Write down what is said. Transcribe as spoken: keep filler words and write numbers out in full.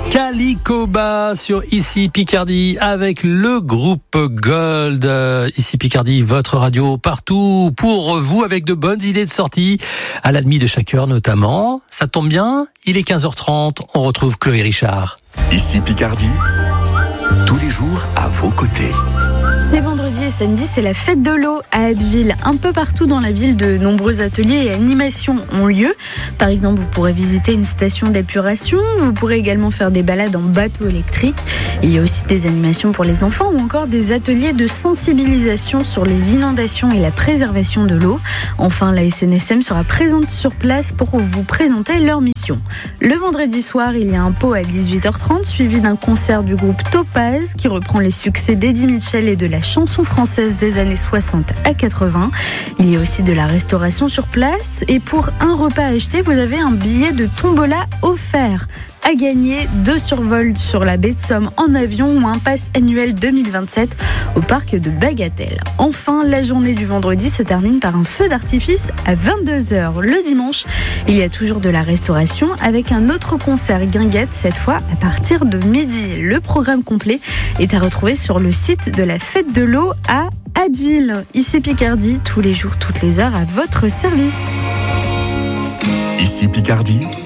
Calicoba sur Ici Picardie avec le groupe Gold. Ici Picardie, votre radio partout pour vous avec de bonnes idées de sortie à la demi de chaque heure notamment. Ça tombe bien, il est quinze heures trente, on retrouve Chloé Richard. Ici Picardie, tous les jours à vos côtés. C'est vendredi et samedi, c'est la fête de l'eau à Abbeville. Un peu partout dans la ville, de nombreux ateliers et animations ont lieu. Par exemple, vous pourrez visiter une station d'épuration. Vous pourrez également faire des balades en bateau électrique. Il y a aussi des animations pour les enfants ou encore des ateliers de sensibilisation sur les inondations et la préservation de l'eau. Enfin, la S N S M sera présente sur place pour vous présenter leur mission. Le vendredi soir, il y a un pot à dix-huit heures trente, suivi d'un concert du groupe Topaz qui reprend les succès d'Eddie Mitchell et de la chanson française des années soixante à quatre-vingts. Il y a aussi de la restauration sur place et pour un repas acheté, vous avez un billet de tombola offert. À gagner, deux survols sur la baie de Somme en avion ou un pass annuel deux mille vingt-sept au parc de Bagatelle. Enfin, la journée du vendredi se termine par un feu d'artifice à vingt-deux heures. Le dimanche, il y a toujours de la restauration avec un autre concert guinguette, cette fois à partir de midi. Le programme complet est à retrouver sur le site de la Fête de l'eau à Abbeville. Ici Picardie, tous les jours, toutes les heures à votre service. Ici Picardie,